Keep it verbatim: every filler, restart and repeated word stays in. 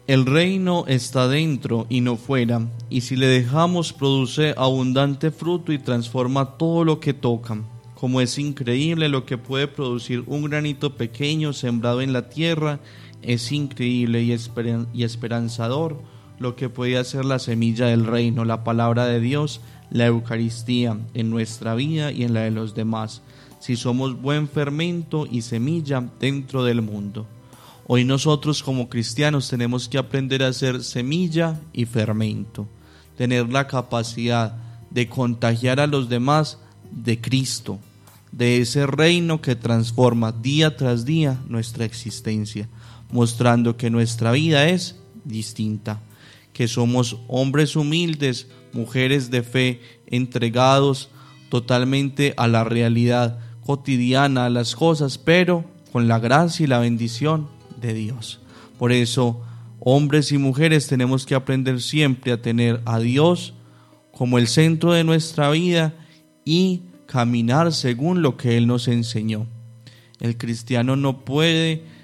El reino está dentro y no fuera, y si le dejamos produce abundante fruto y transforma todo lo que toca. Como es increíble lo que puede producir un granito pequeño sembrado en la tierra, es increíble y, esperan- y esperanzador lo que puede hacer la semilla del reino, la palabra de Dios, la Eucaristía, en nuestra vida y en la de los demás, si somos buen fermento y semilla dentro del mundo. Hoy nosotros como cristianos tenemos que aprender a ser semilla y fermento, tener la capacidad de contagiar a los demás de Cristo, de ese reino que transforma día tras día nuestra existencia, mostrando que nuestra vida es distinta, que somos hombres humildes, mujeres de fe, entregados totalmente a la realidad cotidiana, a las cosas, pero con la gracia y la bendición de Dios. Por eso, hombres y mujeres tenemos que aprender siempre a tener a Dios como el centro de nuestra vida y caminar según lo que Él nos enseñó. El cristiano no puede